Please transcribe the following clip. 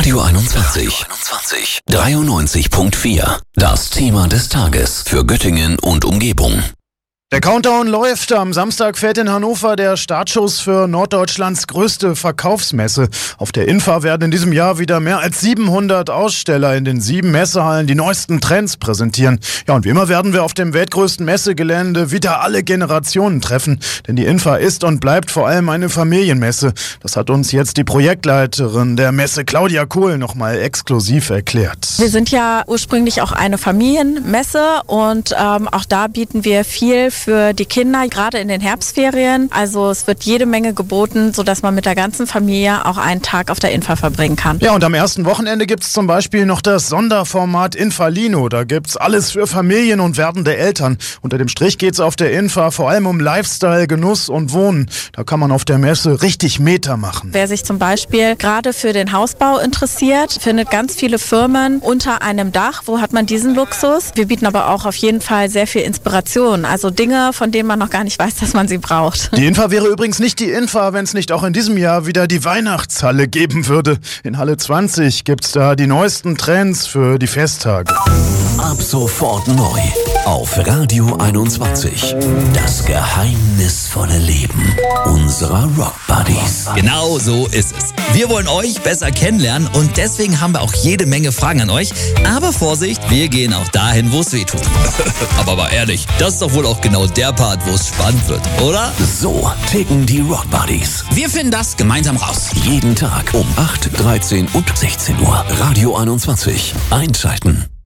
Radio 21. 93.4. Das Thema des Tages für Göttingen und Umgebung. Der Countdown läuft. Am Samstag fährt in Hannover der Startschuss für Norddeutschlands größte Verkaufsmesse. Auf der INFA werden in diesem Jahr wieder mehr als 700 Aussteller in den 7 Messehallen die neuesten Trends präsentieren. Ja, und wie immer werden wir auf dem weltgrößten Messegelände wieder alle Generationen treffen. Denn die INFA ist und bleibt vor allem eine Familienmesse. Das hat uns jetzt die Projektleiterin der Messe, Claudia Kohl, nochmal exklusiv erklärt. Wir sind ja ursprünglich auch eine Familienmesse und auch da bieten wir viel für die Kinder, gerade in den Herbstferien. Also es wird jede Menge geboten, sodass man mit der ganzen Familie auch einen Tag auf der INFA verbringen kann. Ja, und am ersten Wochenende gibt's zum Beispiel noch das Sonderformat Infalino. Da gibt's alles für Familien und werdende Eltern. Unter dem Strich geht's auf der INFA vor allem um Lifestyle, Genuss und Wohnen. Da kann man auf der Messe richtig Meter machen. Wer sich zum Beispiel gerade für den Hausbau interessiert, findet ganz viele Firmen unter einem Dach. Wo hat man diesen Luxus? Wir bieten aber auch auf jeden Fall sehr viel Inspiration. Also Dinge, von denen man noch gar nicht weiß, dass man sie braucht. Die INFA wäre übrigens nicht die INFA, wenn es nicht auch in diesem Jahr wieder die Weihnachtshalle geben würde. In Halle 20 gibt's da die neuesten Trends für die Festtage. Ab sofort neu auf Radio 21. Das geheimnisvolle Leben unserer Rock Buddies. Genau so ist es. Wir wollen euch besser kennenlernen und deswegen haben wir auch jede Menge Fragen an euch. Aber Vorsicht, wir gehen auch dahin, wo es weh tut. Aber mal ehrlich, das ist doch wohl auch genau der Part, wo es spannend wird, oder? So ticken die Rock Buddies. Wir finden das gemeinsam raus. Jeden Tag um 8, 13 und 16 Uhr. Radio 21. Einschalten.